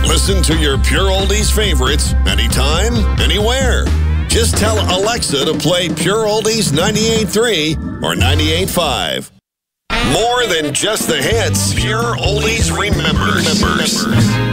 Listen to your Pure Oldies favorites anytime, anywhere. Just tell Alexa to play Pure Oldies 98.3 or 98.5. More than just the hits, Pure Oldies remembers.